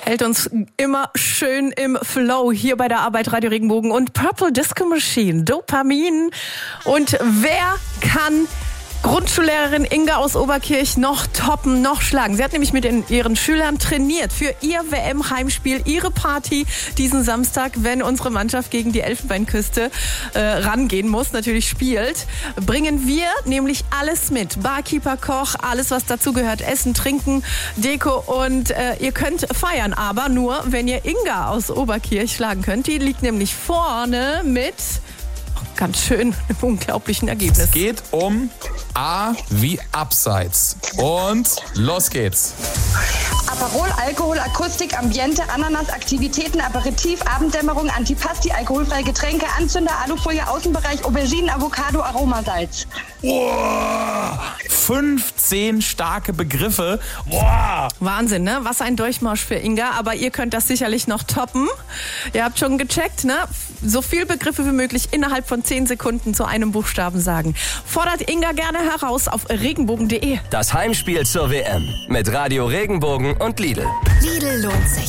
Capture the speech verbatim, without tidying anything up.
Hält uns immer schön im Flow hier bei der Arbeit Radio Regenbogen und Purple Disco Machine, Dopamin. Und wer kann Grundschullehrerin Inga aus Oberkirch noch toppen, noch schlagen? Sie hat nämlich mit den, ihren Schülern trainiert für ihr W M-Heimspiel, ihre Party diesen Samstag, wenn unsere Mannschaft gegen die Elfenbeinküste äh, rangehen muss, natürlich spielt. Bringen wir nämlich alles mit. Barkeeper, Koch, alles was dazu gehört, Essen, Trinken, Deko und äh, ihr könnt feiern, aber nur, wenn ihr Inga aus Oberkirch schlagen könnt. Die liegt nämlich vorne mit ganz schön einem unglaublichen Ergebnis. Es geht um A wie Abseits. Und los geht's. Aperol, Alkohol, Akustik, Ambiente, Ananas, Aktivitäten, Aperitif, Abenddämmerung, Antipasti, alkoholfreie Getränke, Anzünder, Alufolie, Außenbereich, Auberginen, Avocado, Aromasalz. Boah, fünfzehn starke Begriffe. Boah. Wahnsinn, ne? Was ein Durchmarsch für Inga. Aber ihr könnt das sicherlich noch toppen. Ihr habt schon gecheckt, ne? So viel Begriffe wie möglich innerhalb von zehn Sekunden zu einem Buchstaben sagen. Fordert Inga gerne heraus auf regenbogen punkt de. Das Heimspiel zur W M mit Radio Regenbogen und Lidl. Lidl lohnt sich.